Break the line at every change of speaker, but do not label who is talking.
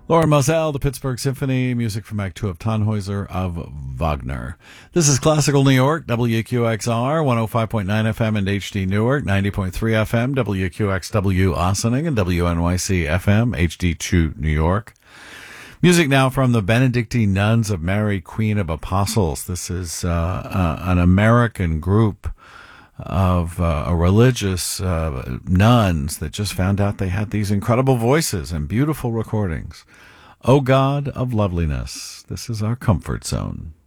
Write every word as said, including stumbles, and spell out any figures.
Laura Moselle, the Pittsburgh Symphony, music from Act Two of Tannhäuser of Wagner. This is Classical New York, W Q X R, one oh five point nine F M and H D Newark, ninety point three F M, W Q X W Ossining, and W N Y C F M, H D two New York. Music now from the Benedictine Nuns of Mary, Queen of Apostles. This is uh, uh, an American group of uh, religious uh, nuns that just found out they had these incredible voices and beautiful recordings. O God of Loveliness, this is our comfort zone.